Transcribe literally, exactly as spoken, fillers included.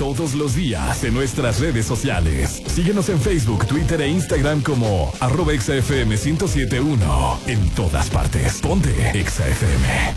todos los días en nuestras redes sociales. Síguenos en Facebook, Twitter e Instagram como arroba Exa F M ciento siete punto uno. En todas partes. Ponte Exa F M.